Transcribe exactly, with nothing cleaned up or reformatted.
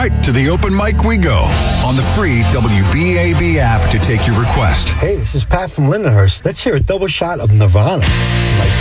right, to the open mic we go on the free W B A B app to take your request. Hey, this is Pat from Lindenhurst. Let's hear a double shot of Nirvana. Like